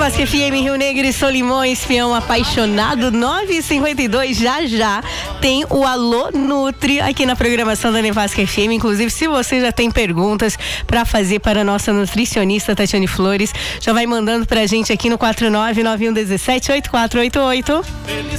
Nevasca FM, Rio Negro e Solimões, peão apaixonado, 9h52, já tem o Alô Nutri aqui na programação da Nevasca FM. Inclusive, se você já tem perguntas para fazer para a nossa nutricionista Tatiane Flores, já vai mandando pra gente aqui no 4991178488.